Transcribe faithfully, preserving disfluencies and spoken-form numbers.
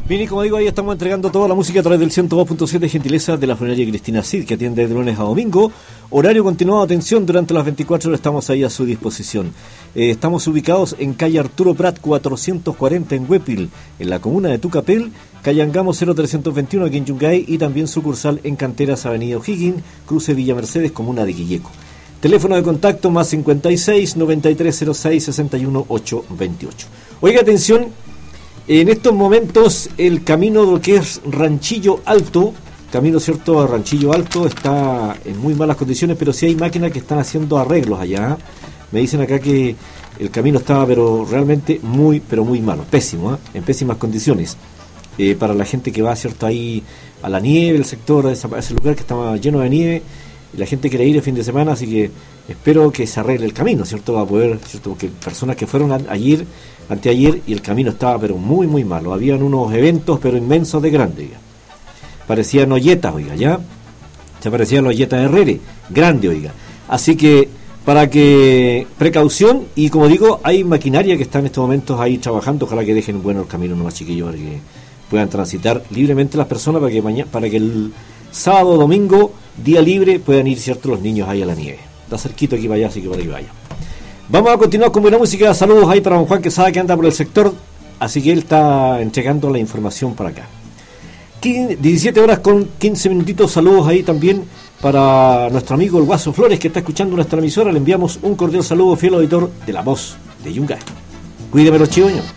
Bien, y como digo, ahí estamos entregando toda la música a través del ciento dos punto siete, gentileza de la funeraria Cristina Cid, que atiende de lunes a domingo. Horario continuado, atención, durante las veinticuatro horas estamos ahí a su disposición. Eh, estamos ubicados en calle Arturo Prat cuatrocientos cuarenta en Huépil, en la comuna de Tucapel, calle Angamo cero trescientos veintiuno aquí en Yungay, y también sucursal en Canteras, avenida O'Higgins, cruce Villa Mercedes, comuna de Quilleco. Teléfono de contacto más cincuenta y seis, noventa y tres cero seis, sesenta y uno, ochocientos veintiocho. Oiga, atención. En estos momentos el camino de lo que es Ranchillo Alto, camino cierto a Ranchillo Alto, está en muy malas condiciones, pero sí hay máquinas que están haciendo arreglos allá. Me dicen acá que el camino estaba pero realmente muy, pero muy malo, pésimo, ¿eh? En pésimas condiciones. Eh, para la gente que va cierto ahí a la nieve, el sector, a ese, a ese lugar que estaba lleno de nieve, y la gente quiere ir el fin de semana, así que espero que se arregle el camino, ¿cierto? Va a poder, ¿cierto? Porque personas que fueron a, ayer, anteayer, y el camino estaba pero muy, muy malo. Habían unos eventos pero inmensos de grande, oiga. Parecían olletas, oiga, ¿ya? Se parecían olletas de Herrere, grande, oiga. Así que, para que, precaución, y como digo, hay maquinaria que está en estos momentos ahí trabajando, ojalá que dejen bueno el camino nomás, chiquillos, para que puedan transitar libremente las personas, para que mañana, para que el sábado, domingo, día libre, puedan ir, ¿cierto?, los niños ahí a la nieve. Está cerquito aquí para allá, así que para que vaya. Vamos a continuar con buena música. Saludos ahí para don Juan, que sabe que anda por el sector, así que él está entregando la información para acá. diecisiete horas con quince minutitos. Saludos ahí también para nuestro amigo el Guaso Flores, que está escuchando nuestra emisora. Le enviamos un cordial saludo, fiel auditor de La Voz de Yungay. Cuídeme los chivoños.